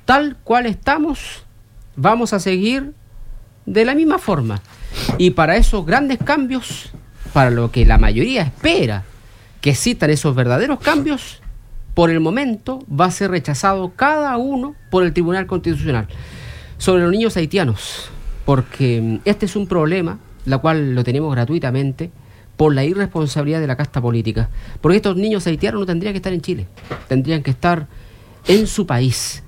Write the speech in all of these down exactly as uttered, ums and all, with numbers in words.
tal cual estamos, vamos a seguir de la misma forma. Y para esos grandes cambios, para lo que la mayoría espera que existan esos verdaderos cambios, por el momento va a ser rechazado cada uno por el Tribunal Constitucional. Sobre los niños haitianos, porque este es un problema, la cual lo tenemos gratuitamente, por la irresponsabilidad de la casta política. Porque estos niños haitianos no tendrían que estar en Chile, tendrían que estar en su país.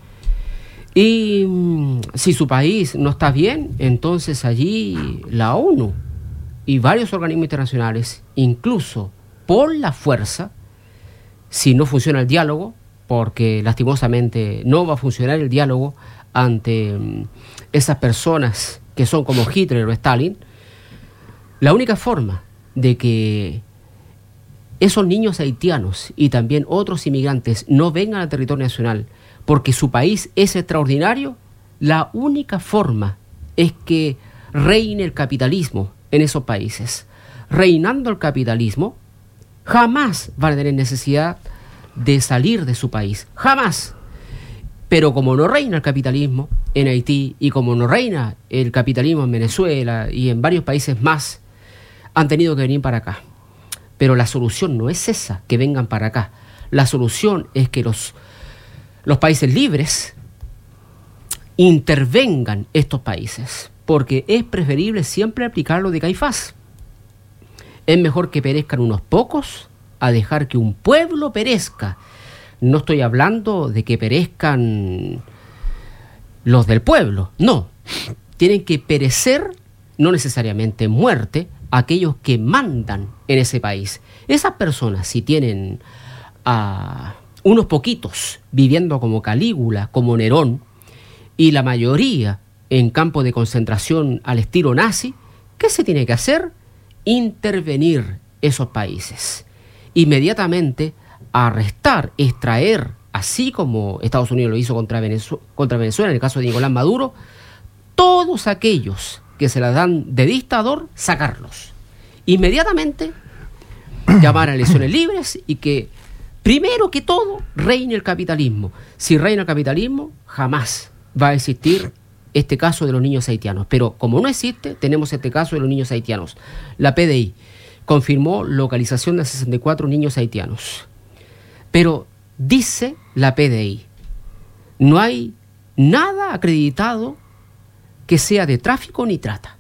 Y mmm, si su país no está bien, entonces allí la ONU y varios organismos internacionales, incluso por la fuerza, si no funciona el diálogo, porque lastimosamente no va a funcionar el diálogo ante mmm, esas personas que son como Hitler o Stalin, la única forma de que esos niños haitianos y también otros inmigrantes no vengan al territorio nacional porque su país es extraordinario, la única forma es que reine el capitalismo en esos países. Reinando el capitalismo, jamás van a tener necesidad de salir de su país, jamás. Pero como no reina el capitalismo en Haití y como no reina el capitalismo en Venezuela y en varios países más, han tenido que venir para acá. Pero la solución no es esa, que vengan para acá. La solución es que los, los países libres intervengan estos países, porque es preferible siempre aplicar lo de Caifás. Es mejor que perezcan unos pocos a dejar que un pueblo perezca. No estoy hablando de que perezcan los del pueblo, no. Tienen que perecer, no necesariamente muerte, aquellos que mandan en ese país. Esas personas, si tienen a unos poquitos viviendo como Calígula, como Nerón, y la mayoría en campos de concentración al estilo nazi, ¿qué se tiene que hacer? Intervenir esos países. Inmediatamente arrestar, extraer, así como Estados Unidos lo hizo contra Venezuela, contra Venezuela en el caso de Nicolás Maduro, todos aquellos que se las dan de dictador, sacarlos. Inmediatamente llamar a elecciones libres y que, primero que todo, reine el capitalismo. Si reina el capitalismo, jamás va a existir este caso de los niños haitianos. Pero como no existe, tenemos este caso de los niños haitianos. La P D I confirmó localización de sesenta y cuatro niños haitianos. Pero dice la P D I, no hay nada acreditado que sea de tráfico ni trata.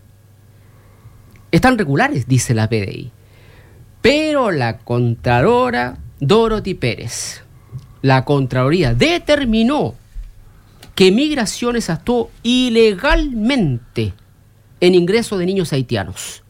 Están regulares, dice la P D I. Pero la Contralora Dorothy Pérez, la Contraloría, determinó que Migraciones actuó ilegalmente en ingreso de niños haitianos.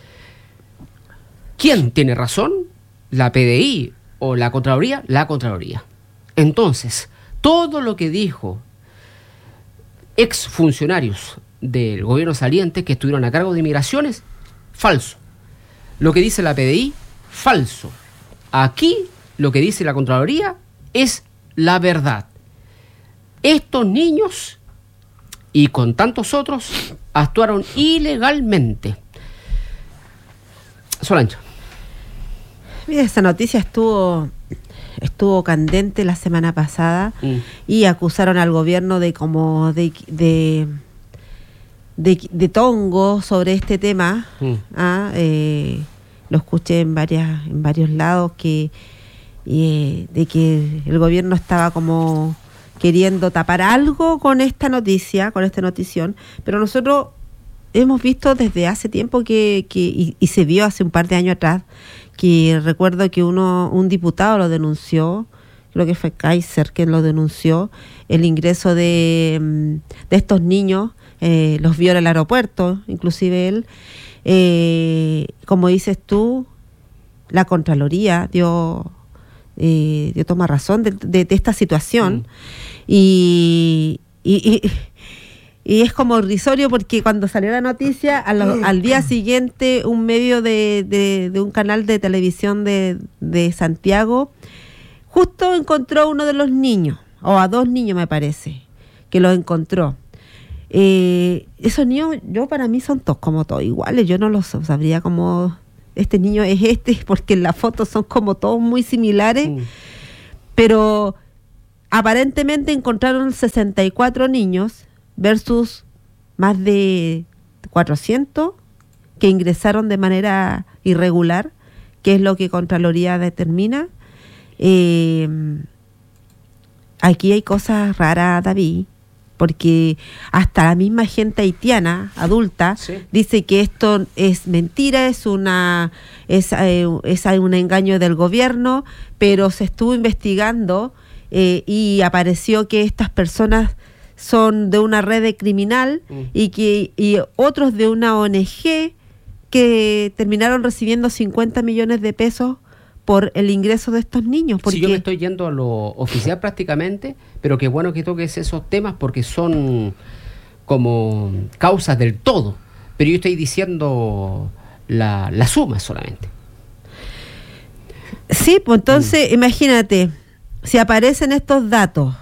¿Quién tiene razón? ¿La P D I o la Contraloría? La Contraloría. Entonces, todo lo que dijo exfuncionarios del gobierno saliente que estuvieron a cargo de Migraciones, falso. Lo que dice la P D I, falso. Aquí, lo que dice la Contraloría es la verdad. Estos niños, y con tantos otros, actuaron ilegalmente. Solange. Mira, esta noticia estuvo estuvo candente la semana pasada mm. y acusaron al gobierno de como de de, de, de tongo sobre este tema. Mm. ¿ah? Eh, lo escuché en varias en varios lados que eh, de que el gobierno estaba como queriendo tapar algo con esta noticia, con esta notición, pero nosotros hemos visto desde hace tiempo que, que y, y se vio hace un par de años atrás, que recuerdo que uno un diputado lo denunció, creo que fue Kaiser quien lo denunció, el ingreso de, de estos niños, eh, los vio en el aeropuerto, inclusive él, eh, como dices tú, la Contraloría dio eh, dio toma razón de, de, de esta situación, mm. y, y, y Y es como irrisorio porque cuando salió la noticia, al, al día siguiente un medio de, de, de un canal de televisión de, de Santiago justo encontró a uno de los niños, o a dos niños me parece, que los encontró. Eh, esos niños, yo para mí son todos como todos iguales, yo no los sabría como este niño es este, porque en la foto son como todos muy similares, mm. pero aparentemente encontraron sesenta y cuatro niños versus más de cuatrocientos que ingresaron de manera irregular, que es lo que Contraloría determina. Eh, aquí hay cosas raras, David, porque hasta la misma gente haitiana adulta sí. dice que esto es mentira, es una es, eh, es un engaño del gobierno, pero se estuvo investigando eh, y apareció que estas personas son de una red criminal mm. y que y otros de una O N G que terminaron recibiendo cincuenta millones de pesos por el ingreso de estos niños. Porque... Sí, yo me estoy yendo a lo oficial prácticamente, pero qué bueno que toques esos temas porque son como causas del todo. Pero yo estoy diciendo la, la suma solamente. Sí, pues entonces, mm. imagínate, si aparecen estos datos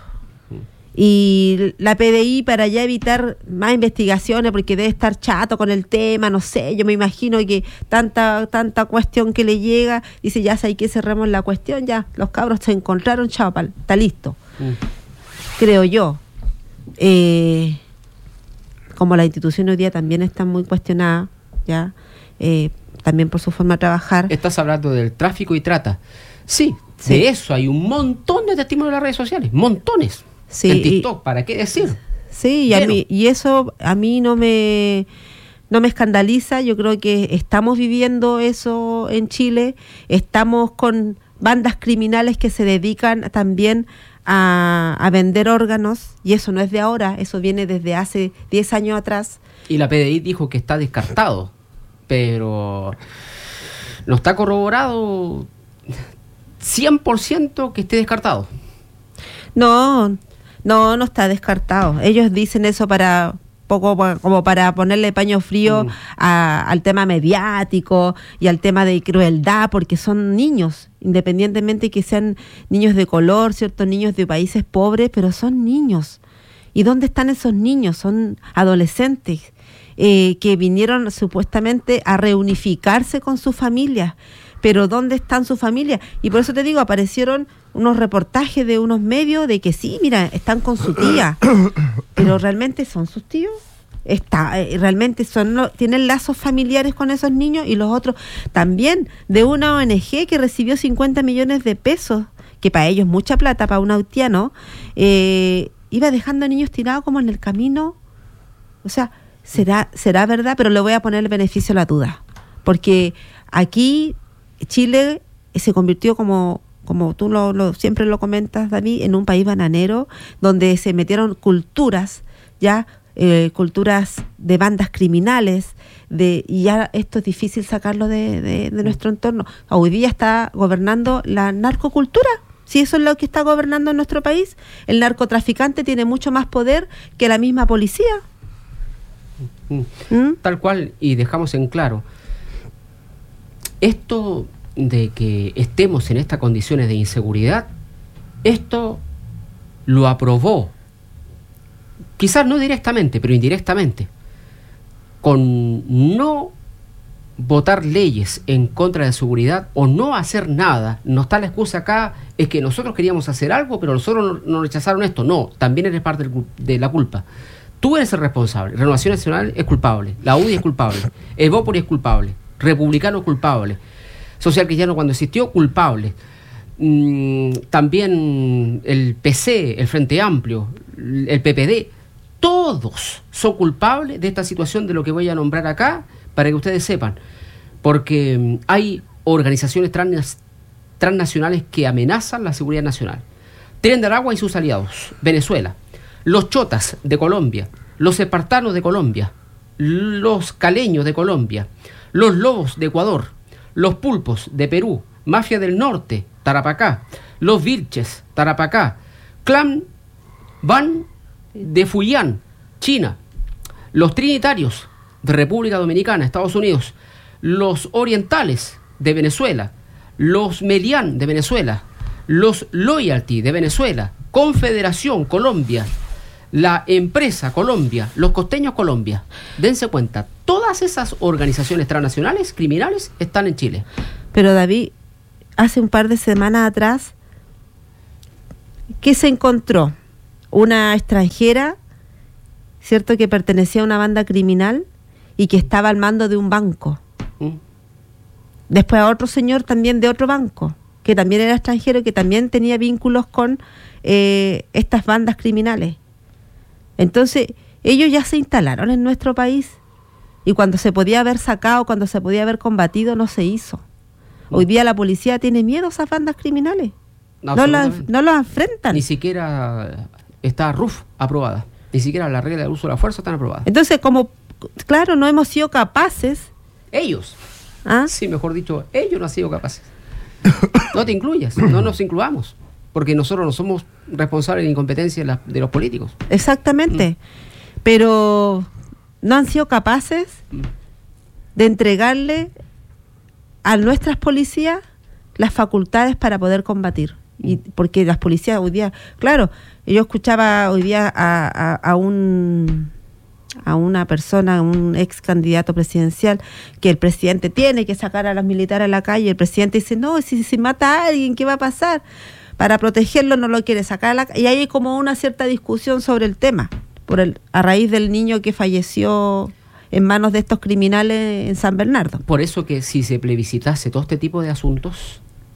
y la P D I, para ya evitar más investigaciones porque debe estar chato con el tema, no sé, yo me imagino que tanta tanta cuestión que le llega, dice ya sabes que cerramos la cuestión, ya los cabros se encontraron, chao, está listo. Mm. Creo yo. Eh, como las instituciones hoy día también están muy cuestionadas, ya eh, también por su forma de trabajar. Estás hablando del tráfico y trata. Sí, sí. De eso hay un montón de testimonios en las redes sociales, montones. Sí, en TikTok, y, ¿para qué decir? Sí, y, a mí, y eso a mí no me no me escandaliza. Yo creo que estamos viviendo eso en Chile. Estamos con bandas criminales que se dedican también a, a vender órganos, y eso no es de ahora, eso viene desde hace diez años atrás. Y la P D I dijo que está descartado, pero no está corroborado cien por ciento que esté descartado. No, no, no está descartado. Ellos dicen eso para poco como para ponerle paño frío mm. a, al tema mediático y al tema de crueldad, porque son niños, independientemente que sean niños de color, ciertos niños de países pobres, pero son niños. ¿Y dónde están esos niños? Son adolescentes eh, que vinieron supuestamente a reunificarse con sus familias. Pero ¿dónde están sus familias? Y por eso te digo, aparecieron unos reportajes de unos medios de que sí, mira, están con su tía. Pero ¿realmente son sus tíos? Está, eh, realmente son no, tienen lazos familiares con esos niños. Y los otros también, de una O N G que recibió cincuenta millones de pesos, que para ellos mucha plata, para un haitiano, eh, iba dejando a niños tirados como en el camino. O sea, será, será verdad, pero le voy a poner el beneficio a la duda. Porque aquí Chile se convirtió, como como tú lo, lo siempre lo comentas, David, en un país bananero donde se metieron culturas, ya eh, culturas de bandas criminales, de y ya esto es difícil sacarlo de, de, de nuestro entorno. Hoy día está gobernando la narcocultura. Si eso es lo que está gobernando en nuestro país, el narcotraficante tiene mucho más poder que la misma policía. ¿Mm? Tal cual, y dejamos en claro, esto de que estemos en estas condiciones de inseguridad, esto lo aprobó, quizás no directamente, pero indirectamente, con no votar leyes en contra de seguridad o no hacer nada. No está la excusa acá, es que nosotros queríamos hacer algo, pero nosotros nos rechazaron esto. No, también eres parte de la culpa. Tú eres el responsable. Renovación Nacional es culpable, la U D I es culpable, Evópoli es culpable, Republicano culpable, Social Cristiano cuando existió culpable, mm, también el P C, el Frente Amplio, el P P D, todos son culpables de esta situación de lo que voy a nombrar acá, para que ustedes sepan, porque mm, hay organizaciones trans, transnacionales que amenazan la seguridad nacional. Tren de Aragua y sus aliados, Venezuela, los chotas de Colombia, los espartanos de Colombia, los caleños de Colombia, los lobos de Ecuador, los pulpos de Perú, Mafia del Norte, Tarapacá, los Vilches, Tarapacá, Clan Van de Fujian, China, los Trinitarios de República Dominicana, Estados Unidos, los Orientales de Venezuela, los Melián de Venezuela, los Loyalty de Venezuela, Confederación Colombia, la Empresa Colombia, los Costeños Colombia. Dense cuenta, todas esas organizaciones transnacionales criminales están en Chile. Pero David, hace un par de semanas atrás que se encontró una extranjera, ¿cierto?, que pertenecía a una banda criminal y que estaba al mando de un banco. Mm. Después a otro señor también de otro banco, que también era extranjero y que también tenía vínculos con eh, estas bandas criminales. Entonces, ellos ya se instalaron en nuestro país y cuando se podía haber sacado, cuando se podía haber combatido, no se hizo. Mm. Hoy día la policía tiene miedo a esas bandas criminales. No, no, la, no los enfrentan. Ni siquiera está R U F aprobada. Ni siquiera la regla de uso de la fuerza están aprobadas. Entonces, como, claro, no hemos sido capaces... Ellos. ¿Ah? Sí, mejor dicho, ellos no han sido capaces. No te incluyas, no nos incluamos. Porque nosotros no somos responsables de la incompetencia de, la, de los políticos. Exactamente. Mm. Pero no han sido capaces mm. de entregarle a nuestras policías las facultades para poder combatir. Y porque las policías hoy día, claro, yo escuchaba hoy día a, a, a un a una persona, un ex candidato presidencial, que el presidente tiene que sacar a los militares a la calle. El presidente dice, no, si, si mata a alguien, ¿qué va a pasar? Para protegerlo no lo quiere sacar a la calle. Y hay como una cierta discusión sobre el tema, por el a raíz del niño que falleció en manos de estos criminales en San Bernardo. Por eso que si se plebiscitase todo este tipo de asuntos,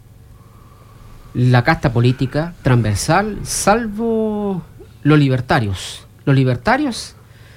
la casta política transversal, salvo los libertarios. Los libertarios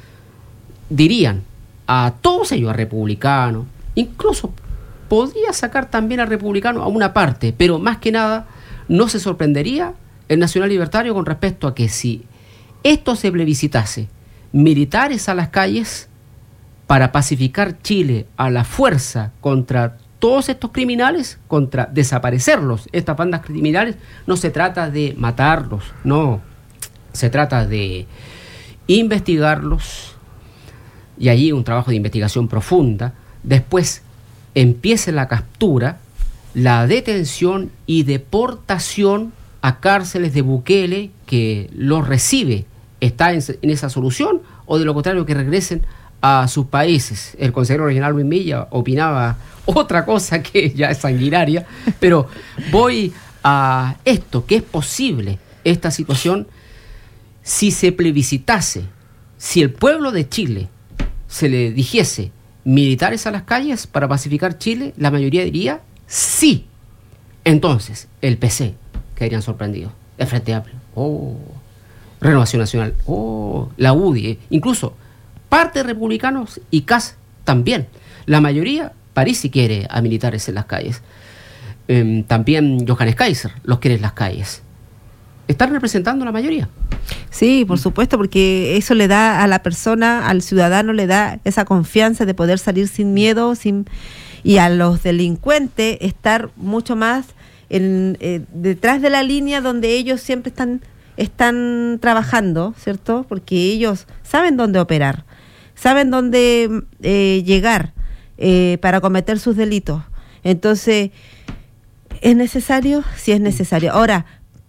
dirían a todos ellos, a republicanos, incluso podría sacar también a republicanos a una parte, pero más que nada no se sorprendería el nacional libertario con respecto a que si esto se plebiscitase, militares a las calles para pacificar Chile a la fuerza contra todos estos criminales, contra desaparecerlos, estas bandas criminales, no se trata de matarlos, no, se trata de investigarlos, y allí un trabajo de investigación profunda, después empiece la captura, la detención y deportación a cárceles de Bukele, que los recibe, está en, en esa solución, o de lo contrario que regresen a sus países. El consejero regional Luis Milla opinaba otra cosa que ya es sanguinaria, pero voy a esto, que es posible esta situación si se plebiscitase, si el pueblo de Chile se le dijese militares a las calles para pacificar Chile, la mayoría diría sí. Entonces, el P C quedarían sorprendidos, el Frente Amplio, oh, Renovación Nacional, oh, la U D I, incluso parte de republicanos y C A S también. La mayoría, París sí quiere a militares en las calles. Eh, también Johannes Kaiser los quiere en las calles. Están representando la mayoría. Sí, por supuesto, porque eso le da a la persona, al ciudadano, le da esa confianza de poder salir sin miedo, sin y a los delincuentes estar mucho más en, eh, detrás de la línea donde ellos siempre están, están trabajando, ¿cierto? Porque ellos saben dónde operar, saben dónde eh, llegar eh, para cometer sus delitos. Entonces, ¿es necesario? Sí, es necesario. Ahora,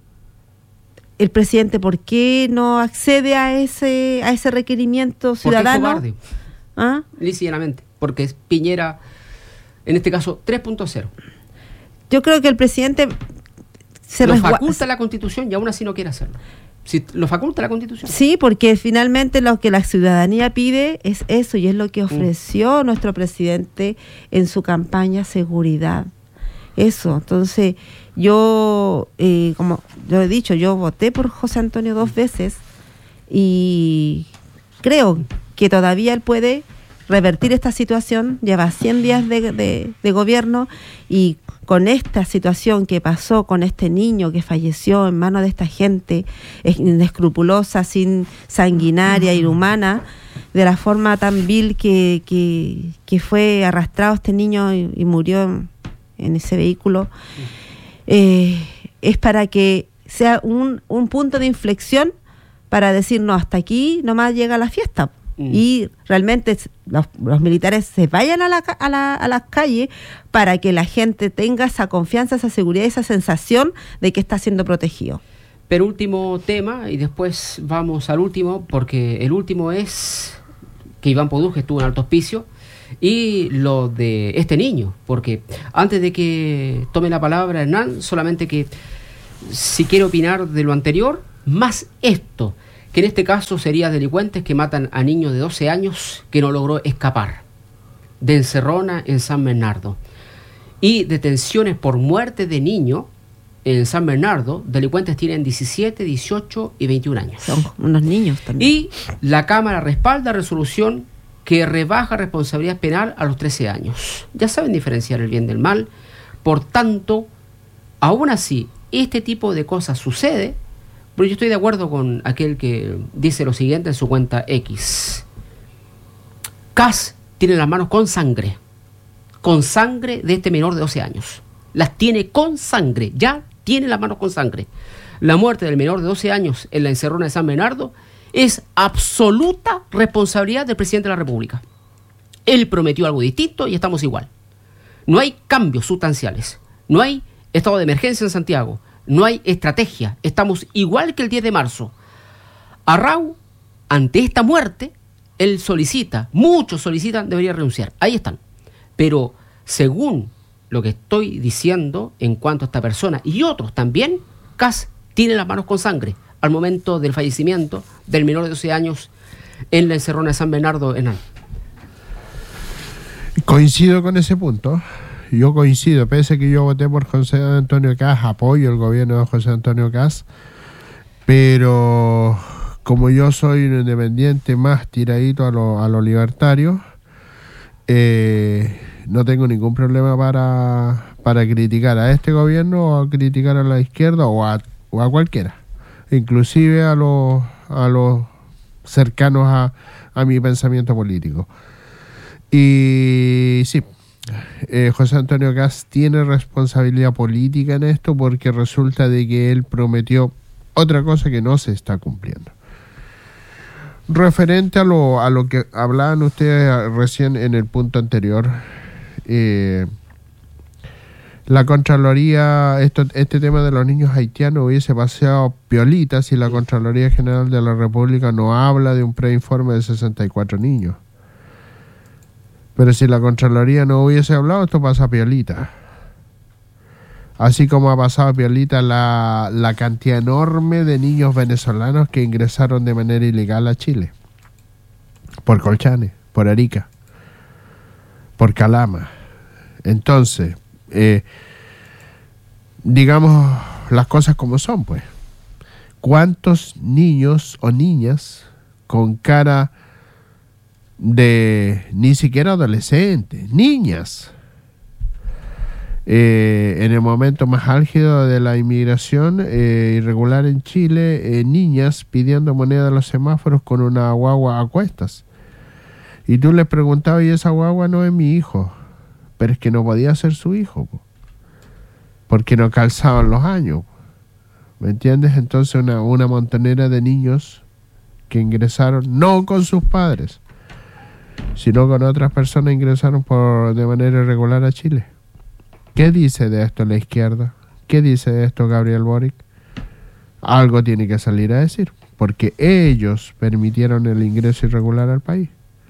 el presidente, ¿por qué no accede a ese a ese requerimiento ciudadano? Porque es cobarde. ¿Ah? Lícitamente, porque es Piñera, en este caso, tres punto cero. Yo creo que el presidente se lo resgu- faculta la Constitución y aún así no quiere hacerlo. Si lo faculta la Constitución. Sí, porque finalmente lo que la ciudadanía pide es eso, y es lo que ofreció mm. nuestro presidente en su campaña seguridad. Eso, entonces yo, eh, como yo he dicho, yo voté por José Antonio dos veces y creo que todavía él puede revertir esta situación. Lleva cien días de, de, de gobierno y con esta situación que pasó con este niño que falleció en manos de esta gente inescrupulosa, sin sanguinaria, inhumana, de la forma tan vil que, que, que fue arrastrado este niño y, y murió en, en ese vehículo, eh, es para que sea un, un punto de inflexión para decir, no, hasta aquí nomás llega la fiesta. Mm. Y realmente los, los militares se vayan a, la, a, la, a las calles para que la gente tenga esa confianza, esa seguridad, esa sensación de que está siendo protegido. Pero último tema, y después vamos al último, porque el último es que Iván Poduje estuvo en Alto Hospicio, y lo de este niño, porque antes de que tome la palabra Hernán, solamente que si quiere opinar de lo anterior, más esto, que en este caso sería delincuentes que matan a niños de doce años que no logró escapar de encerrona en San Bernardo, y detenciones por muerte de niños en San Bernardo. Delincuentes tienen diecisiete, dieciocho y veintiún años. Son unos niños también. Y la Cámara respalda resolución que rebaja responsabilidad penal a los trece años. Ya saben diferenciar el bien del mal. Por tanto, aún así, este tipo de cosas sucede, pero yo estoy de acuerdo con aquel que dice lo siguiente en su cuenta X. Kast tiene las manos con sangre, con sangre de este menor de doce años. Las tiene con sangre, ya tiene las manos con sangre. La muerte del menor de doce años en la encerrona de San Bernardo es absoluta responsabilidad del presidente de la República. Él prometió algo distinto y estamos igual. No hay cambios sustanciales, no hay estado de emergencia en Santiago, no hay estrategia, estamos igual que el diez de marzo. Arrau, ante esta muerte, él solicita, muchos solicitan, debería renunciar, ahí están. Pero según lo que estoy diciendo en cuanto a esta persona y otros también, Kast tiene las manos con sangre al momento del fallecimiento del menor de doce años en la encerrona de San Bernardo, Hernán. Coincido con ese punto. Yo coincido, pese a que yo voté por José Antonio Kast, apoyo el gobierno de José Antonio Kast, pero como yo soy un independiente más tiradito a lo, a lo libertario, eh, no tengo ningún problema para, para criticar a este gobierno o a criticar a la izquierda o a, o a cualquiera, inclusive a los, a los cercanos a, a mi pensamiento político. Y sí, eh, José Antonio Kast tiene responsabilidad política en esto, porque resulta de que él prometió otra cosa que no se está cumpliendo. Referente a lo, a lo que hablaban ustedes recién en el punto anterior, eh, la Contraloría, esto, este tema de los niños haitianos hubiese paseado piolita si la Contraloría General de la República no habla de un preinforme de sesenta y cuatro niños. Pero si la Contraloría no hubiese hablado, esto pasa piolita. Así como ha pasado piolita la, la cantidad enorme de niños venezolanos que ingresaron de manera ilegal a Chile. Por Colchane, por Arica, por Calama. Entonces, eh, digamos las cosas como son, pues. ¿Cuántos niños o niñas con cara de ni siquiera adolescentes, niñas, eh, en el momento más álgido de la inmigración eh, irregular en Chile, eh, niñas pidiendo moneda a los semáforos con una guagua a cuestas? Y tú les preguntabas, y esa guagua no es mi hijo, pero es que no podía ser su hijo, po, porque no calzaban los años, ¿me entiendes? Entonces una, una montonera de niños que ingresaron no con sus padres, sino con otras personas, ingresaron por de manera irregular a Chile. ¿Qué dice de esto la izquierda? ¿Qué dice de esto Gabriel Boric? Algo tiene que salir a decir, porque ellos permitieron el ingreso irregular al país.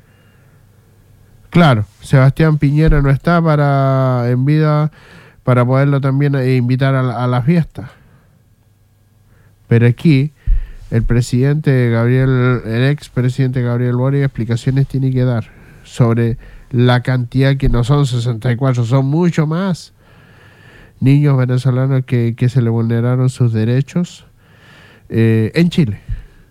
Claro, Sebastián Piñera no está para en vida para poderlo también invitar a la, a la fiesta. Pero aquí el presidente Gabriel, el expresidente Gabriel Boric, explicaciones tiene que dar sobre la cantidad, que no son sesenta y cuatro, son mucho más niños venezolanos que, que se le vulneraron sus derechos eh, en Chile.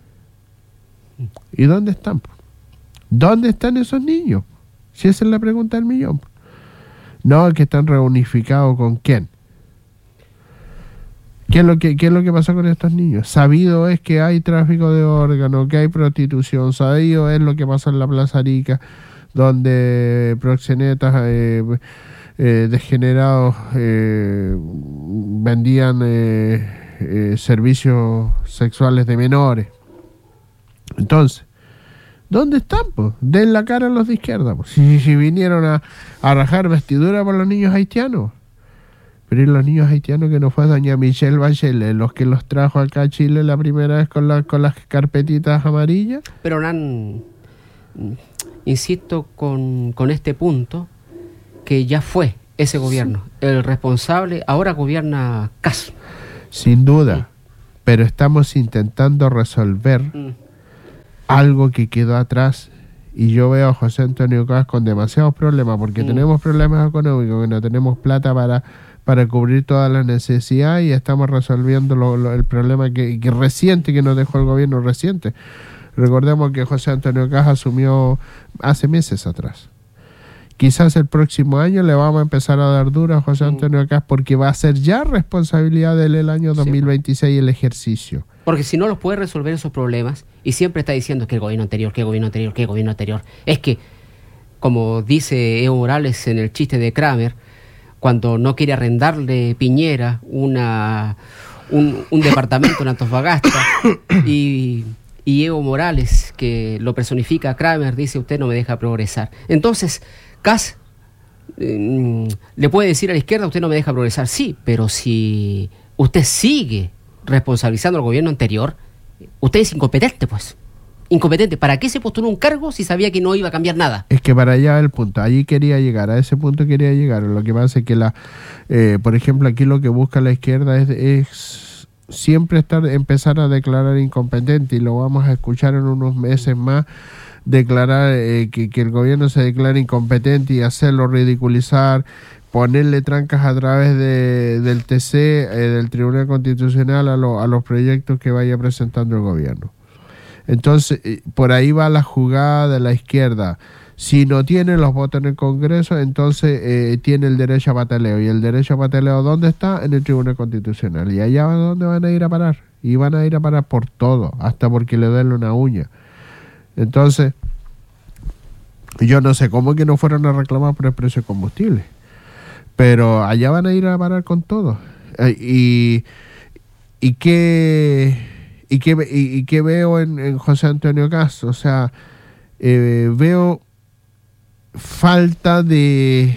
¿Y dónde están? ¿Dónde están esos niños? Si esa es la pregunta del millón. No, que están reunificados con quién. ¿Qué es lo que, qué es lo que pasó con estos niños? Sabido es que hay tráfico de órganos, que hay prostitución, sabido es lo que pasó en la Plaza Arica, donde proxenetas eh, eh, degenerados eh, vendían eh, eh, servicios sexuales de menores. Entonces, ¿dónde están? Po? Den la cara a los de izquierda. Po. Si, si vinieron a, a rajar vestidura por los niños haitianos. Pero ¿y los niños haitianos que no fue doña Michelle Bachelet, los que los trajo acá a Chile la primera vez con, la, con las carpetitas amarillas? Pero Nan, insisto con, con este punto, que ya fue ese gobierno. Sí. El responsable ahora gobierna Kast. Sin duda, pero estamos intentando resolver mm. algo que quedó atrás. Y yo veo a José Antonio Caz con demasiados problemas, porque mm. tenemos problemas económicos, que no tenemos plata para, para cubrir todas las necesidades, y estamos resolviendo lo, lo, el problema que, que reciente que nos dejó el gobierno reciente. Recordemos que José Antonio Caz asumió hace meses atrás. Quizás el próximo año le vamos a empezar a dar duro a José Antonio Caz, porque va a ser ya responsabilidad del el año dos mil veintiséis sí. el ejercicio. Porque si no los puede resolver esos problemas, y siempre está diciendo que el gobierno anterior, que el gobierno anterior, que el gobierno anterior. Es que, como dice Evo Morales en el chiste de Kramer, cuando no quiere arrendarle Piñera una un, un departamento en Antofagasta, y, y Evo Morales, que lo personifica a Kramer, dice: usted no me deja progresar. Entonces, Caz eh, le puede decir a la izquierda: usted no me deja progresar. Sí, pero si usted sigue responsabilizando al gobierno anterior, usted es incompetente, pues. Incompetente. ¿Para qué se postuló un cargo si sabía que no iba a cambiar nada? Es que para allá el punto, allí quería llegar, a ese punto quería llegar. Lo que pasa es que, la, eh, por ejemplo, aquí lo que busca la izquierda es, es siempre estar, empezar a declarar incompetente, y lo vamos a escuchar en unos meses más, declarar eh, que, que el gobierno se declara incompetente y hacerlo ridiculizar, ponerle trancas a través de, del T C, eh, del Tribunal Constitucional, a, lo, a los proyectos que vaya presentando el gobierno. Entonces, eh, por ahí va la jugada de la izquierda. Si no tiene los votos en el Congreso, entonces eh, tiene el derecho a pataleo. ¿Y el derecho a pataleo dónde está? En el Tribunal Constitucional. ¿Y allá dónde van a ir a parar? Y van a ir a parar por todo, hasta porque le duele una uña. Entonces, yo no sé cómo que no fueron a reclamar por el precio de combustible, pero allá van a ir a parar con todo. Eh, y, y qué y qué y, y qué veo en, en José Antonio Caz, o sea, eh, veo falta de,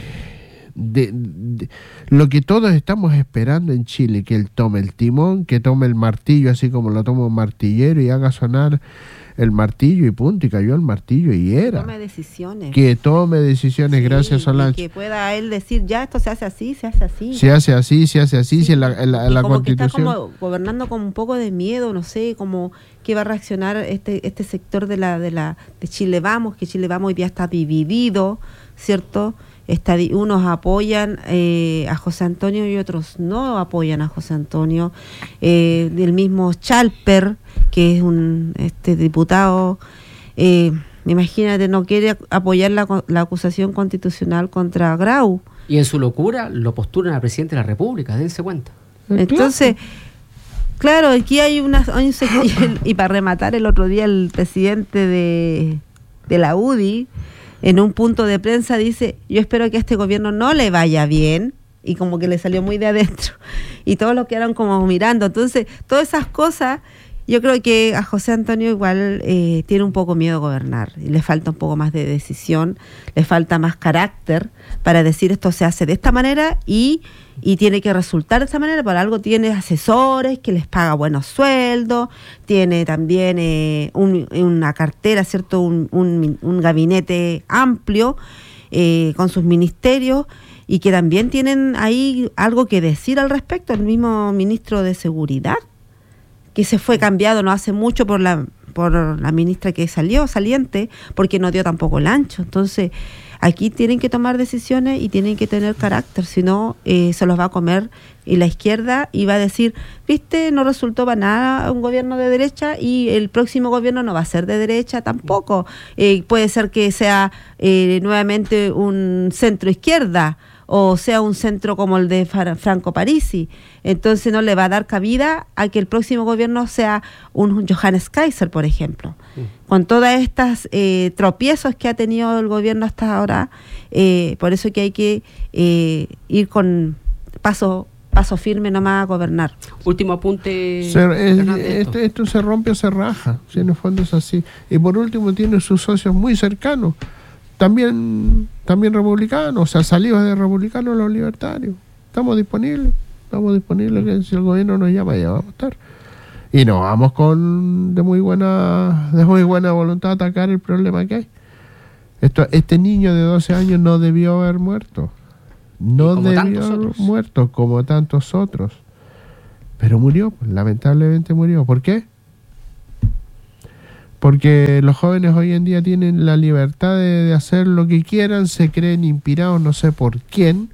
de, de lo que todos estamos esperando en Chile, que él tome el timón, que tome el martillo, así como lo toma un martillero, y haga sonar el martillo y punto, y cayó el martillo y era. Que tome decisiones. Que tome decisiones, sí, gracias Solange. Que pueda él decir: ya esto se hace así, se hace así. Se hace así, se hace así, sí. Si en la, en la, en la como Constitución. Que está como gobernando con un poco de miedo, no sé, como que va a reaccionar este este sector de la de la de Chile Vamos, que Chile Vamos hoy día está dividido, ¿cierto? Está, unos apoyan eh, a José Antonio y otros no apoyan a José Antonio. Eh, del mismo Chalper, que es un este diputado, eh, imagínate, no quiere apoyar la, la acusación constitucional contra Grau. Y en su locura lo postulan al presidente de la República, dense cuenta. Entonces, claro, aquí hay una... Hay un, y para rematar, el otro día el presidente de, de la U D I, en un punto de prensa, dice: yo espero que a este gobierno no le vaya bien, y como que le salió muy de adentro, y todos lo quedaron como mirando. Entonces, todas esas cosas, yo creo que a José Antonio igual eh, tiene un poco miedo a gobernar, y le falta un poco más de decisión, le falta más carácter para decir: esto se hace de esta manera, y, y tiene que resultar de esta manera. Por algo tiene asesores que les paga buenos sueldos, tiene también eh, un, una cartera, ¿cierto? Un, un, un gabinete amplio eh, con sus ministerios, y que también tienen ahí algo que decir al respecto. El mismo ministro de Seguridad, que se fue cambiado no hace mucho por la por la ministra que salió, saliente, porque no dio tampoco el ancho. Entonces, aquí tienen que tomar decisiones y tienen que tener carácter, si no, eh, se los va a comer, y la izquierda y va a decir: viste, no resultó para nada un gobierno de derecha, y el próximo gobierno no va a ser de derecha tampoco. Eh, puede ser que sea eh, nuevamente un centro izquierda, o sea un centro como el de Franco Parisi. Entonces no le va a dar cabida a que el próximo gobierno sea un Johannes Kaiser, por ejemplo. Sí. Con todas estas eh, tropiezos que ha tenido el gobierno hasta ahora, eh, por eso que hay que eh, ir con paso paso firme nomás a gobernar. Último apunte. Se, es, esto. esto se rompe o se raja, si en el fondo es así. Y por último tiene sus socios muy cercanos, también también republicanos, o sea, salidos de republicanos los libertarios. Estamos disponibles, estamos disponibles, que si el gobierno nos llama ya vamos a estar. Y nos vamos con de muy buena de muy buena voluntad a atacar el problema que hay. Esto, este niño de doce años no debió haber muerto. No debió haber muerto como tantos otros. pero murió, lamentablemente murió. ¿Por qué? Porque los jóvenes hoy en día tienen la libertad de, de hacer lo que quieran, se creen inspirados no sé por quién,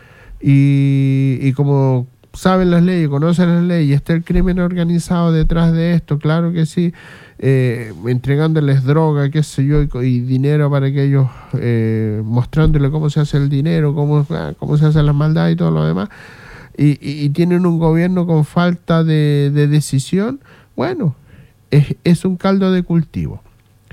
y, y como saben las leyes, conocen las leyes, está el crimen organizado detrás de esto, claro que sí, eh, entregándoles droga, qué sé yo, y, y dinero para que ellos, eh, mostrándole cómo se hace el dinero, cómo, cómo se hacen las maldades y todo lo demás, y, y, y tienen un gobierno con falta de, de decisión. Bueno, Es, es un caldo de cultivo.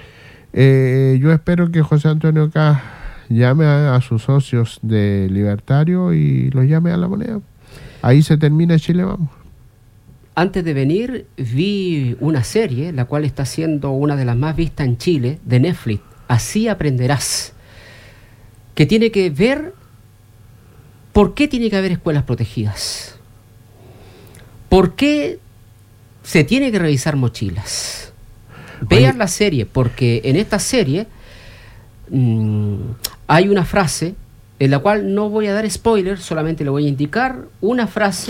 Eh, yo espero que José Antonio Kast llame a, a sus socios de Libertario y los llame a la moneda. Ahí se termina Chile Vamos. Antes de venir vi una serie, la cual está siendo una de las más vistas en Chile, de Netflix, Así Aprenderás, que tiene que ver por qué tiene que haber escuelas protegidas. ¿Por qué se tiene que revisar mochilas? Vean Oye. la serie, porque en esta serie mmm, hay una frase en la cual no voy a dar spoiler, solamente le voy a indicar una frase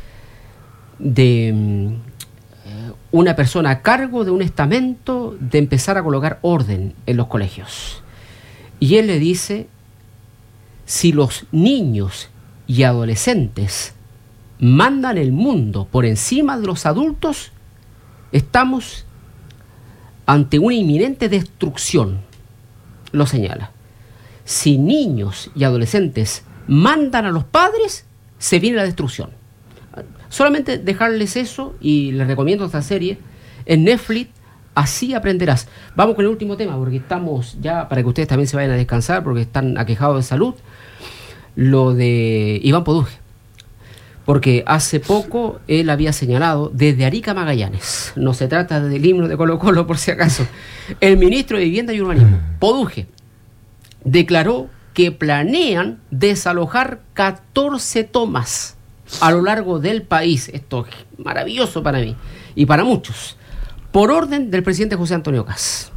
de mmm, una persona a cargo de un estamento de empezar a colocar orden en los colegios. Y él le dice: si los niños y adolescentes mandan el mundo por encima de los adultos, estamos ante una inminente destrucción, lo señala. Si niños y adolescentes mandan a los padres, se viene la destrucción. Solamente dejarles eso, y les recomiendo esta serie en Netflix, Así Aprenderás. Vamos con el último tema, porque estamos ya, para que ustedes también se vayan a descansar, porque están aquejados de salud, lo de Iván Poduje. Porque hace poco él había señalado desde Arica a Magallanes, no se trata del himno de Colo Colo por si acaso, el ministro de Vivienda y Urbanismo, Poduje, declaró que planean desalojar catorce tomas a lo largo del país. Esto es maravilloso para mí y para muchos, por orden del presidente José Antonio Kast.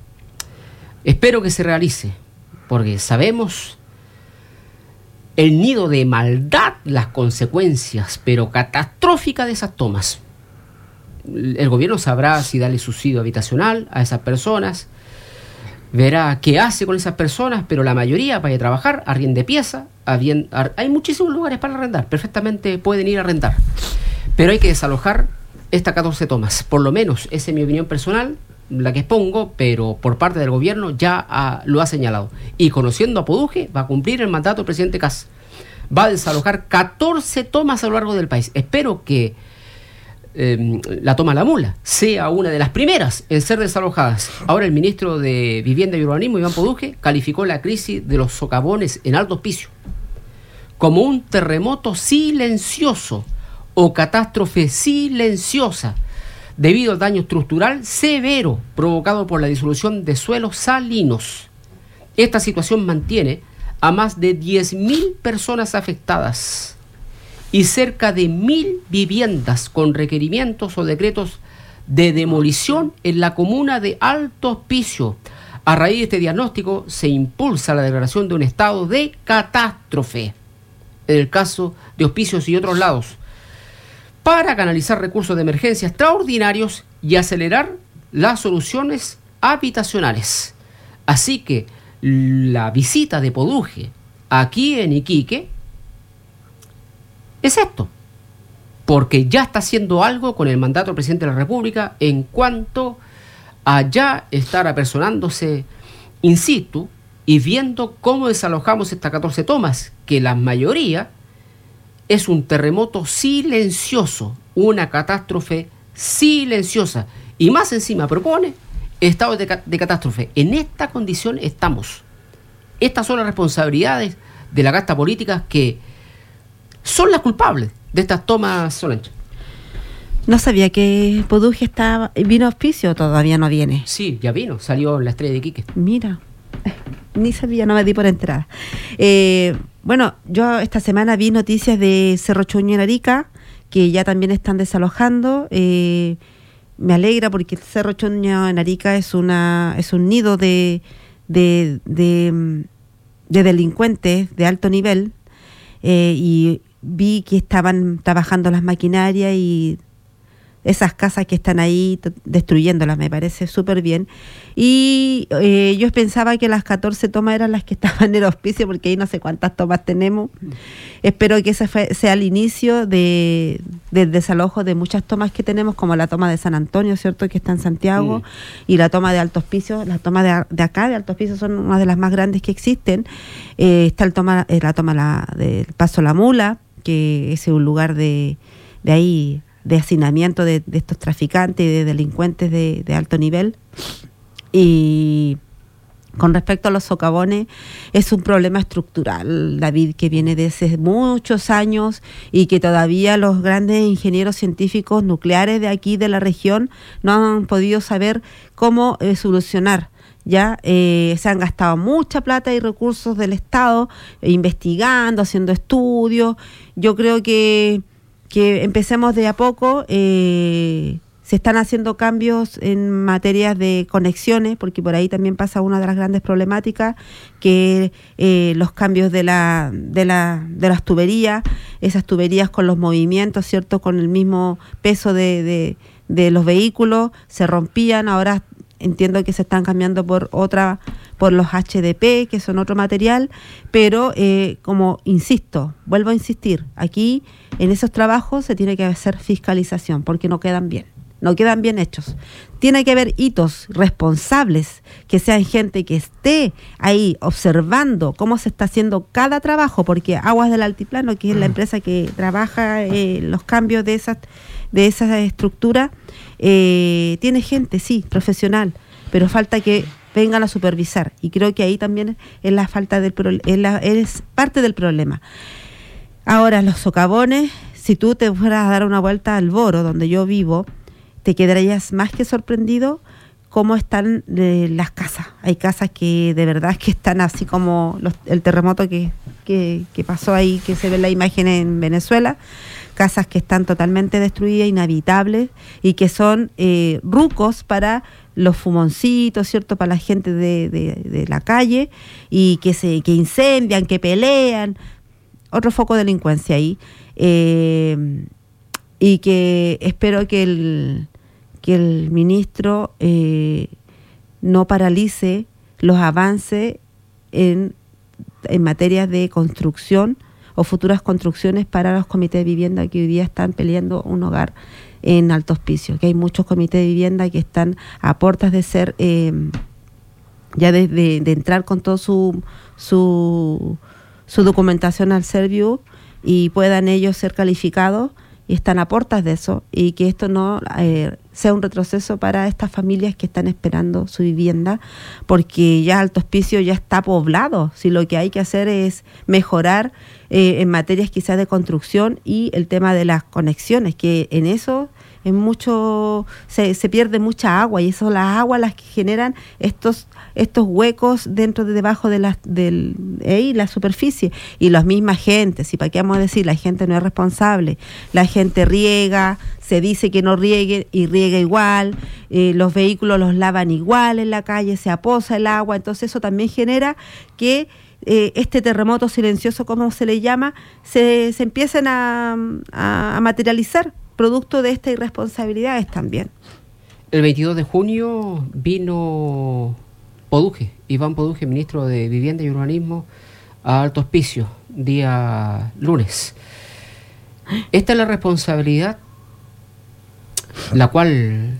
Espero que se realice, porque sabemos el nido de maldad, las consecuencias, pero catastróficas de esas tomas. El gobierno sabrá si darle subsidio habitacional a esas personas, verá qué hace con esas personas, pero la mayoría vaya a trabajar, arriende pieza, arriende, hay muchísimos lugares para arrendar, perfectamente pueden ir a arrendar, pero hay que desalojar estas catorce tomas, por lo menos, esa es mi opinión personal, la que expongo, pero por parte del gobierno ya ha, lo ha señalado. Y conociendo a Poduje, va a cumplir el mandato del presidente Kast. Va a desalojar catorce tomas a lo largo del país. Espero que eh, la toma La Mula sea una de las primeras en ser desalojadas. Ahora el ministro de Vivienda y Urbanismo, Iván Poduje, calificó la crisis de los socavones en Alto Hospicio como un terremoto silencioso o catástrofe silenciosa, debido al daño estructural severo provocado por la disolución de suelos salinos. Esta situación mantiene a más de diez mil personas afectadas y cerca de mil viviendas con requerimientos o decretos de demolición en la comuna de Alto Hospicio. A raíz de este diagnóstico se impulsa la declaración de un estado de catástrofe en el caso de Hospicios y otros lados, para canalizar recursos de emergencia extraordinarios y acelerar las soluciones habitacionales. Así que la visita de Poduje aquí en Iquique es esto, porque ya está haciendo algo con el mandato del presidente de la República en cuanto a ya estar apersonándose in situ y viendo cómo desalojamos estas catorce tomas, que la mayoría es un terremoto silencioso, una catástrofe silenciosa, y más encima propone estado de, de catástrofe. En esta condición estamos. Estas son las responsabilidades de la casta política que son las culpables de estas tomas, Solange. No sabía que Poduje estaba, vino a Hospicio, todavía no viene. Sí, ya vino, salió en la Estrella de Iquique. Mira, ni sabía, no me di por entrada. Eh, bueno, yo esta semana vi noticias de Cerro Chuño en Arica, que ya también están desalojando. Eh, me alegra porque el Cerro Chuño en Arica es una es un nido de, de, de, de delincuentes de alto nivel, eh, y vi que estaban trabajando las maquinarias y esas casas que están ahí t- destruyéndolas, me parece súper bien. Y eh, yo pensaba que las catorce tomas eran las que estaban en el hospicio, porque ahí no sé cuántas tomas tenemos. Mm. Espero que ese fue, sea el inicio de, del desalojo de muchas tomas que tenemos, como la toma de San Antonio, ¿cierto?, que está en Santiago, mm. y la toma de Alto Hospicio. Las tomas de, de acá, de Alto Hospicio, son una de las más grandes que existen. Eh, está el toma, eh, la toma la, del Paso La Mula, que es un lugar de, de ahí... de hacinamiento de, de estos traficantes y de delincuentes de, de alto nivel. Y con respecto a los socavones, es un problema estructural, David, que viene de hace muchos años y que todavía los grandes ingenieros científicos nucleares de aquí, de la región, no han podido saber cómo eh, solucionar. Ya eh, se han gastado mucha plata y recursos del Estado eh, investigando, haciendo estudios. Yo creo que que empecemos de a poco. Eh, se están haciendo cambios en materias de conexiones, porque por ahí también pasa una de las grandes problemáticas, que eh, los cambios de la de la de las tuberías, esas tuberías con los movimientos, ¿cierto?, con el mismo peso de, de, de los vehículos, se rompían. Ahora entiendo que se están cambiando por otra, por los H D P, que son otro material, pero eh, como insisto, vuelvo a insistir, aquí en esos trabajos se tiene que hacer fiscalización, porque no quedan bien, no quedan bien hechos. Tiene que haber hitos responsables, que sean gente que esté ahí observando cómo se está haciendo cada trabajo, porque Aguas del Altiplano, que es la empresa que trabaja eh, los cambios de esas de esa estructura, eh, tiene gente, sí, profesional, pero falta que vengan a supervisar, y creo que ahí también es la falta del pro, es, la, es parte del problema. Ahora, los socavones, si tú te fueras a dar una vuelta al Boro, donde yo vivo, te quedarías más que sorprendido cómo están eh, las casas. Hay casas que de verdad que están así como los, el terremoto que, que, que pasó ahí, que se ve la imagen en Venezuela. Casas que están totalmente destruidas, inhabitables, y que son eh, rucos para los fumoncitos, ¿cierto?, para la gente de, de, de la calle, y que se que incendian, que pelean. Otro foco de delincuencia ahí. Eh, y que espero que el, que el ministro eh, no paralice los avances en, en materia de construcción o futuras construcciones para los comités de vivienda que hoy día están peleando un hogar en Alto Hospicio, que hay muchos comités de vivienda que están a puertas de ser, eh, ya de, de, de entrar con todo su, su, su documentación al Serviu, y puedan ellos ser calificados, y están a puertas de eso, y que esto no eh, sea un retroceso para estas familias que están esperando su vivienda, porque ya Alto Hospicio ya está poblado. Si lo que hay que hacer es mejorar eh, en materias quizás de construcción y el tema de las conexiones, que en eso en mucho se, se pierde mucha agua, y eso, las aguas las que generan estos estos huecos dentro de debajo de la, del, eh, la superficie, y las mismas gentes. Y para qué vamos a decir, la gente no es responsable, la gente riega, se dice que no riegue y riega igual, eh, los vehículos los lavan igual en la calle, se aposa el agua. Entonces eso también genera que eh, este terremoto silencioso, como se le llama, se, se empiecen a, a, a materializar producto de estas irresponsabilidades también. El veintidós de junio vino Poduje, Iván Poduje, ministro de Vivienda y Urbanismo, a Alto Hospicio, día lunes. Esta es la responsabilidad la cual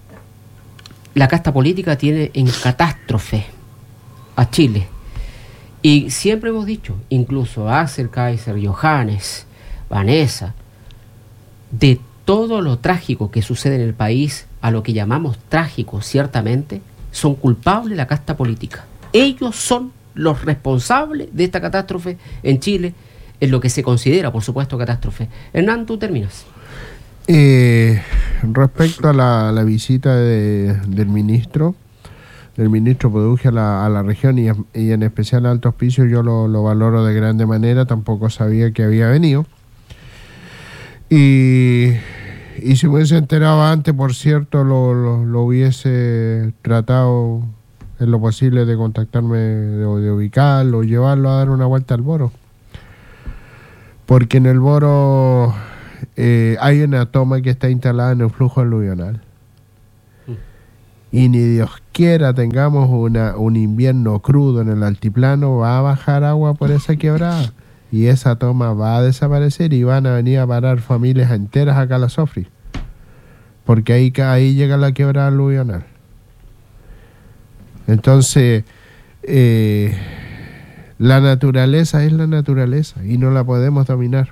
la casta política tiene en catástrofe a Chile. Y siempre hemos dicho, incluso Axel Kaiser, Johannes, Vanessa, de todo lo trágico que sucede en el país, a lo que llamamos trágico, ciertamente, son culpables la casta política. Ellos son los responsables de esta catástrofe en Chile, en lo que se considera, por supuesto, catástrofe. Hernán, tú terminas. Eh, respecto a la, la visita de, del ministro, del ministro Poduje a la, a la región y, y en especial a Alto Hospicio, yo lo, lo valoro de grande manera. Tampoco sabía que había venido. Y, y si me hubiese enterado antes, por cierto, lo, lo, lo hubiese tratado en lo posible de contactarme, de, de ubicarlo, llevarlo a dar una vuelta al Boro. Porque en el Boro eh, hay una toma que está instalada en el flujo aluvional. Mm. Y ni Dios quiera tengamos una, un invierno crudo en el altiplano, va a bajar agua por esa quebrada. Y esa toma va a desaparecer y van a venir a parar familias enteras a Calafate. Porque ahí, ahí llega la quebrada aluvional. Entonces, eh, la naturaleza es la naturaleza y no la podemos dominar.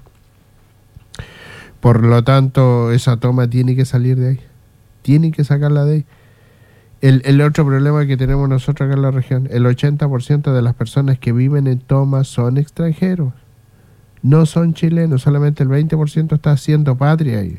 Por lo tanto, esa toma tiene que salir de ahí. Tiene que sacarla de ahí. El, el otro problema que tenemos nosotros acá en la región, el ochenta por ciento de las personas que viven en tomas son extranjeros. No son chilenos, solamente el veinte por ciento está haciendo patria ahí.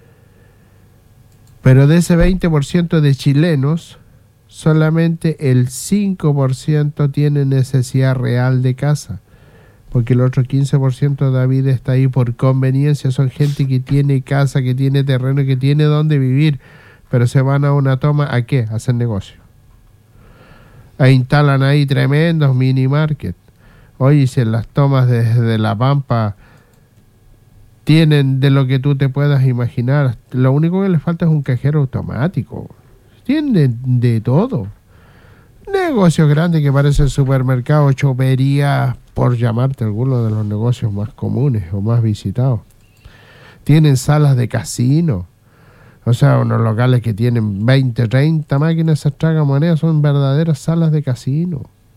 Pero de ese veinte por ciento de chilenos, solamente el cinco por ciento tiene necesidad real de casa. Porque el otro quince por ciento de David está ahí por conveniencia. Son gente que tiene casa, que tiene terreno, que tiene dónde vivir. Pero se van a una toma, ¿a qué? A hacer negocio. E instalan ahí tremendos mini market. Oye, si en las tomas desde La Pampa tienen de lo que tú te puedas imaginar, lo único que les falta es un cajero automático. Tienen de, de todo. Negocios grandes que parecen supermercados, choperías, por llamarte alguno de los negocios más comunes o más visitados. Tienen salas de casino. O sea, unos locales que tienen veinte, treinta máquinas de tragamonedas, son verdaderas salas de casino.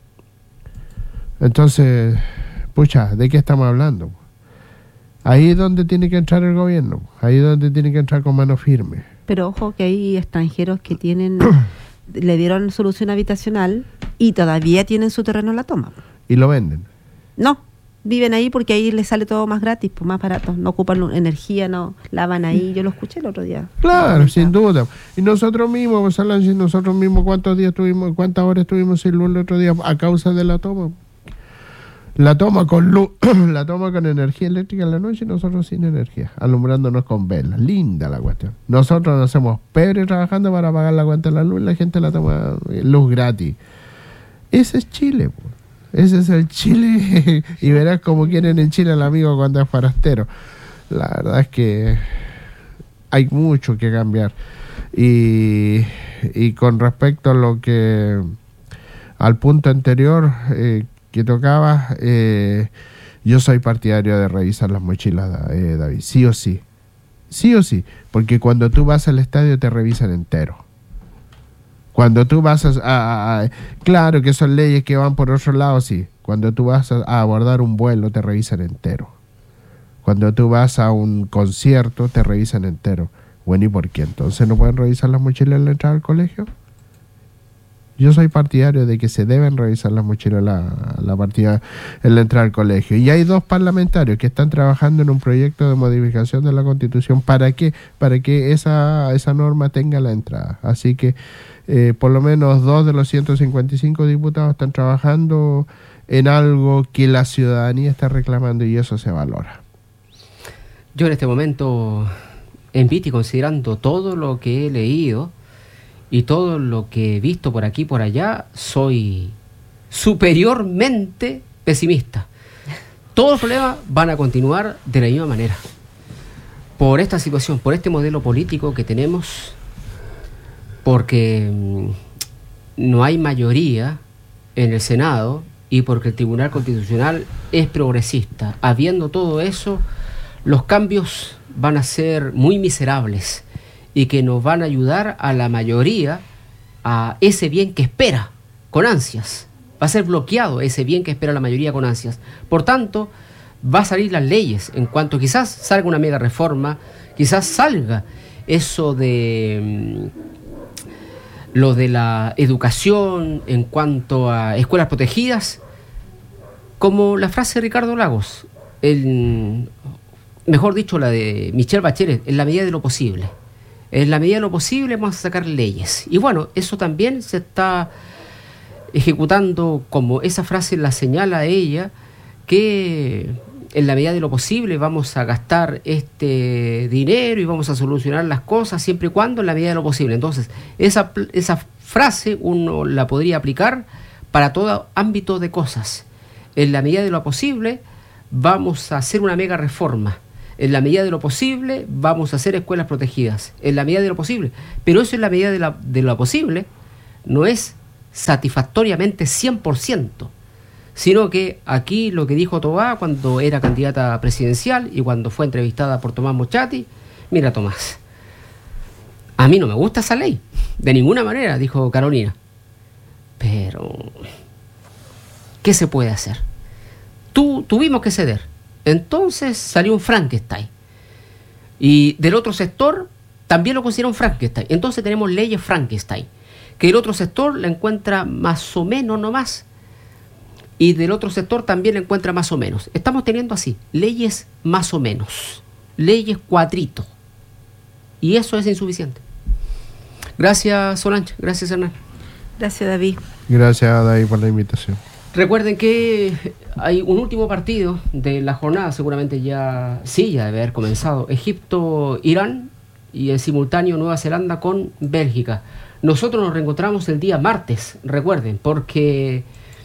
Entonces, pucha, ¿de qué estamos hablando? Ahí es donde tiene que entrar el gobierno, ahí es donde tiene que entrar con mano firme. Pero ojo que hay extranjeros que tienen, le dieron solución habitacional y todavía tienen su terreno en la toma. ¿Y lo venden? No, viven ahí porque ahí les sale todo más gratis, pues más barato, no ocupan energía, no lavan ahí, yo lo escuché el otro día. Claro, sin duda. Y nosotros mismos, pues, Alan, nosotros mismos, ¿cuántos días tuvimos, cuántas horas estuvimos sin luz el otro día a causa de la toma? La toma con luz, la toma con energía eléctrica en la noche y nosotros sin energía, alumbrándonos con velas. Linda la cuestión. Nosotros nos hacemos pebre trabajando para pagar la cuenta de la luz y la gente la toma luz gratis. Ese es Chile, pues. Ese es el Chile. Y verás cómo quieren en Chile al amigo cuando es forastero. La verdad es que hay mucho que cambiar. Y, y con respecto a lo que al punto anterior eh, que tocaba, eh, yo soy partidario de revisar las mochilas, eh, David, sí o sí, sí o sí, porque cuando tú vas al estadio te revisan entero. Cuando tú vas a, a, a claro que son leyes que van por otro lado, sí. Cuando tú vas a, a abordar un vuelo te revisan entero. Cuando tú vas a un concierto te revisan entero. Bueno, ¿y por qué entonces no pueden revisar las mochilas en la entrada al colegio? Yo soy partidario de que se deben revisar las mochilas la, la partida en la entrada al colegio. Y hay dos parlamentarios que están trabajando en un proyecto de modificación de la Constitución. ¿Para qué? Para que esa, esa norma tenga la entrada. Así que eh, por lo menos dos de los ciento cincuenta y cinco diputados están trabajando en algo que la ciudadanía está reclamando y eso se valora. Yo en este momento, en Viti, considerando todo lo que he leído y todo lo que he visto por aquí y por allá, soy superiormente pesimista. Todos los problemas van a continuar de la misma manera. Por esta situación, por este modelo político que tenemos, porque mmm, no hay mayoría en el Senado y porque el Tribunal Constitucional es progresista. Habiendo todo eso, los cambios van a ser muy miserables y que nos van a ayudar a la mayoría a ese bien que espera con ansias. Va a ser bloqueado ese bien que espera la mayoría con ansias. Por tanto, va a salir las leyes en cuanto quizás salga una mega reforma, quizás salga eso de mmm, lo de la educación en cuanto a escuelas protegidas, como la frase de Ricardo Lagos, el, mejor dicho la de Michelle Bachelet, en la medida de lo posible. En la medida de lo posible vamos a sacar leyes. Y bueno, eso también se está ejecutando, como esa frase la señala ella, que en la medida de lo posible vamos a gastar este dinero y vamos a solucionar las cosas siempre y cuando en la medida de lo posible. Entonces, esa, esa frase uno la podría aplicar para todo ámbito de cosas. En la medida de lo posible vamos a hacer una mega reforma. En la medida de lo posible, vamos a hacer escuelas protegidas. En la medida de lo posible. Pero eso en la medida de, la, de lo posible no es satisfactoriamente cien por ciento. Sino que aquí lo que dijo Tobá cuando era candidata presidencial y cuando fue entrevistada por Tomás Mochati, mira Tomás, a mí no me gusta esa ley, de ninguna manera, dijo Carolina. Pero, ¿qué se puede hacer? Tu, tuvimos que ceder. Entonces salió un Frankenstein. Y del otro sector también lo considera un Frankenstein. Entonces tenemos leyes Frankenstein, que el otro sector la encuentra más o menos nomás. Y del otro sector también la encuentra más o menos. Estamos teniendo así, leyes más o menos. Leyes cuadrito. Y eso es insuficiente. Gracias, Solange. Gracias, Hernán. Gracias, David. Gracias, David, por la invitación. Recuerden que hay un último partido de la jornada, seguramente ya sí, ya debe haber comenzado. Egipto-Irán y en simultáneo Nueva Zelanda con Bélgica. Nosotros nos reencontramos el día martes, recuerden, porque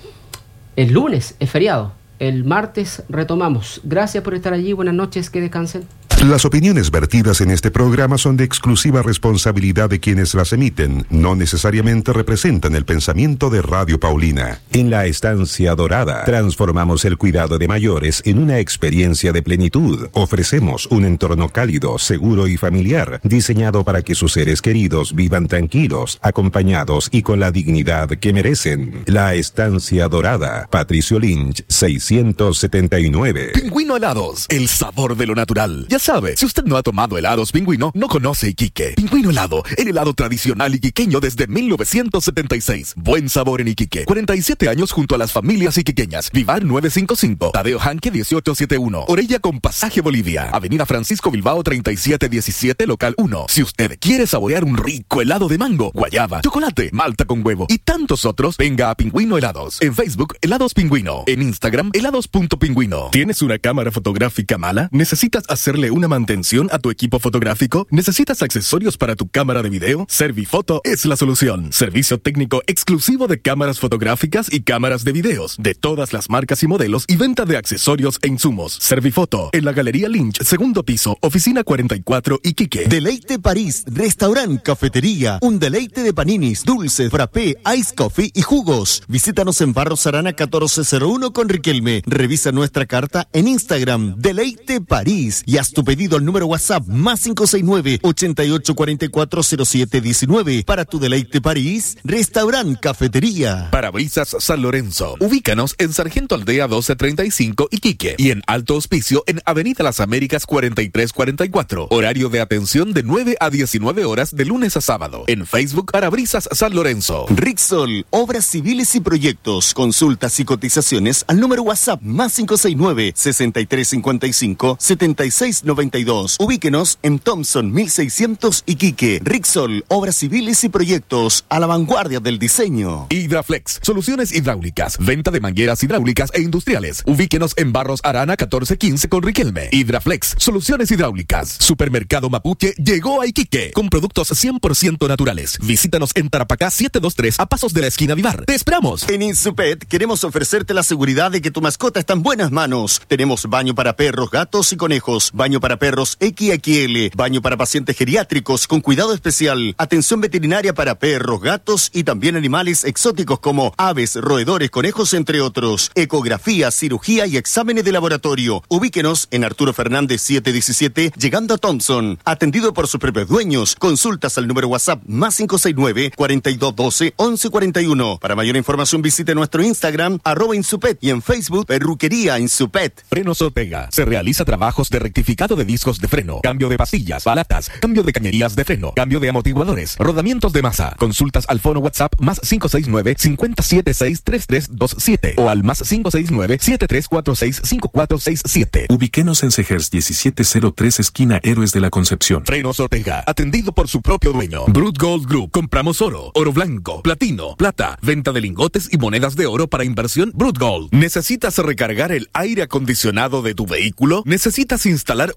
el lunes es feriado. El martes retomamos. Gracias por estar allí. Buenas noches. Que descansen. Las opiniones vertidas en este programa son de exclusiva responsabilidad de quienes las emiten. No necesariamente representan el pensamiento de Radio Paulina. En la Estancia Dorada, transformamos el cuidado de mayores en una experiencia de plenitud. Ofrecemos un entorno cálido, seguro y familiar, diseñado para que sus seres queridos vivan tranquilos, acompañados y con la dignidad que merecen. La Estancia Dorada, Patricio Lynch, seiscientos setenta y nueve. Pingüino Helados, el sabor de lo natural. Ya sabe, si usted no ha tomado helados Pingüino, no conoce Iquique. Pingüino Helado, el helado tradicional iquiqueño desde mil novecientos setenta y seis. Buen sabor en Iquique. cuarenta y siete años junto a las familias iquiqueñas. Vivar novecientos cincuenta y cinco. Tadeo Hanque dieciocho setenta y uno. Orella con pasaje Bolivia. Avenida Francisco Bilbao treinta y siete diecisiete, local uno. Si usted quiere saborear un rico helado de mango, guayaba, chocolate, malta con huevo y tantos otros, venga a Pingüino Helados. En Facebook, Helados Pingüino. En Instagram, helados.pingüino. ¿Tienes una cámara fotográfica mala? ¿Necesitas hacerle una mantención a tu equipo fotográfico? ¿Necesitas accesorios para tu cámara de video? Servifoto es la solución. Servicio técnico exclusivo de cámaras fotográficas y cámaras de videos, de todas las marcas y modelos y venta de accesorios e insumos. Servifoto, en la Galería Lynch, segundo piso, oficina cuarenta y cuatro, Iquique. Deleite París, restaurante, cafetería, un deleite de paninis, dulces, frappé, ice coffee y jugos. Visítanos en Barros Arana catorce cero uno con Riquelme. Revisa nuestra carta en Instagram, Deleite París, y haz tu pedido al número WhatsApp más cinco seis nueve, ochenta y ocho cuarenta y cuatro cero siete diecinueve. Para tu Deleite París, restaurante, cafetería. Parabrisas San Lorenzo. Ubícanos en Sargento Aldea doce treinta y cinco, Iquique, y en Alto Hospicio en Avenida Las Américas cuarenta y tres cuarenta y cuatro. Horario de atención de nueve a diecinueve horas de lunes a sábado. En Facebook, Parabrisas San Lorenzo. Rixol, obras civiles y proyectos. Consultas y cotizaciones al número WhatsApp más cinco seis nueve, sesenta y tres cincuenta y cinco, setenta y seis noventa y dos. Ubíquenos en Thompson mil seiscientos, Iquique. Rixol, obras civiles y proyectos a la vanguardia del diseño. Hidraflex, soluciones hidráulicas, venta de mangueras hidráulicas e industriales. Ubíquenos en Barros Arana catorce quince con Riquelme. Hidraflex, soluciones hidráulicas. Supermercado Mapuche llegó a Iquique con productos cien por ciento naturales. Visítanos en Tarapacá setecientos veintitrés a pasos de la esquina Vivar. ¡Te esperamos! En Insupet queremos ofrecerte la seguridad de que tu mascota está en buenas manos. Tenemos baño para perros, gatos y conejos, baño para perros equis equis ele, baño para pacientes geriátricos con cuidado especial, atención veterinaria para perros, gatos y también animales exóticos como aves, roedores, conejos, entre otros. Ecografía, cirugía y exámenes de laboratorio. Ubíquenos en Arturo Fernández setecientos diecisiete, llegando a Thompson. Atendido por sus propios dueños. Consultas al número WhatsApp más cinco seis nueve, cuarenta y dos doce, once cuarenta y uno. Para mayor información visite nuestro Instagram, arroba Insupet, y en Facebook, Perruquería Insupet. Frenos Ortega. Se realiza trabajos de rectificado de discos de freno, cambio de pastillas, balatas, cambio de cañerías de freno, cambio de amortiguadores, rodamientos de masa. Consultas al fono WhatsApp más cinco seis nueve, cinco siete seis, tres tres dos siete o al más cinco seis nueve, siete tres cuatro seis, cinco cuatro seis siete. Ubíquenos en Segers diecisiete cero tres, esquina Héroes de la Concepción. Frenos Ortega, atendido por su propio dueño. Brut Gold Group. Compramos oro, oro blanco, platino, plata, venta de lingotes y monedas de oro para inversión. Brut Gold. ¿Necesitas recargar el aire acondicionado de tu vehículo? ¿Necesitas instalar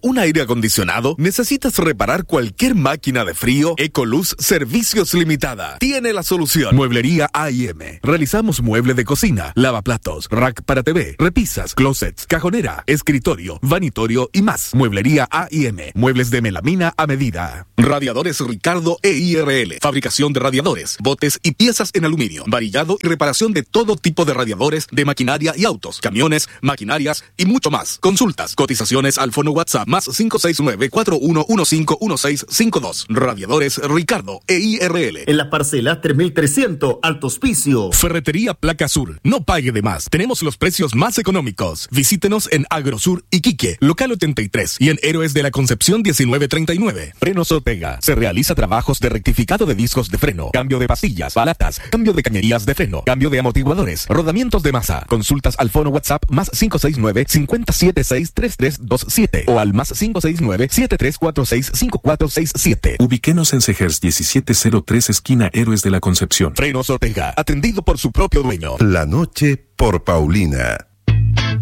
un aire acondicionado? ¿Necesitas reparar cualquier máquina de frío? Ecoluz Servicios Limitada tiene la solución. Mueblería A y M. Realizamos mueble de cocina, lavaplatos, rack para T V, repisas, closets, cajonera, escritorio, vanitorio y más. Mueblería A y M. Muebles de melamina a medida. Radiadores Ricardo E I R L. Fabricación de radiadores, botes y piezas en aluminio. Varillado y reparación de todo tipo de radiadores, de maquinaria y autos, camiones, maquinarias y mucho más. Consultas, cotizaciones al fono WhatsApp más cinco seis nueve, cuatro uno uno cinco uno seis cinco dos. Radiadores Ricardo E I R L. En las parcelas tres mil trescientos, Alto Hospicio. Ferretería Placa Sur. No pague de más. Tenemos los precios más económicos. Visítenos en Agrosur Iquique, local ochenta y tres, y en Héroes de la Concepción diecinueve treinta y nueve. Frenos Ortega. Se realiza trabajos de rectificado de discos de freno, cambio de pastillas, balatas, cambio de cañerías de freno, cambio de amortiguadores, rodamientos de masa. Consultas al fono WhatsApp más cinco seis nueve, cinco siete seis, tres tres dos siete o al más cinco seis nueve, siete tres cuatro seis, cinco cuatro seis siete. Ubíquenos en Segers diecisiete cero tres, esquina Héroes de la Concepción. Frenos Ortega, atendido por su propio dueño. La noche por Paulina.